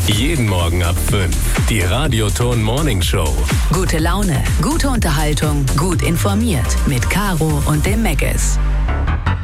Jeden Morgen ab 5. Die Radioton Morning Show. Gute Laune, gute Unterhaltung, gut informiert mit Caro und dem Megas.